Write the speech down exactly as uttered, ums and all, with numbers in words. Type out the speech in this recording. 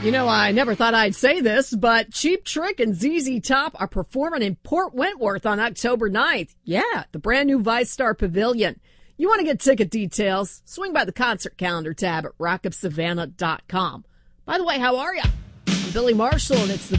You know, I never thought I'd say this, but Cheap Trick and Z Z Top are performing in Port Wentworth on October ninth. Yeah, the brand new ViceStar Pavilion. You want to get ticket details? Swing by the concert calendar tab at rock of savannah dot com. By the way, how are ya? I'm Billy Marshall, and it's the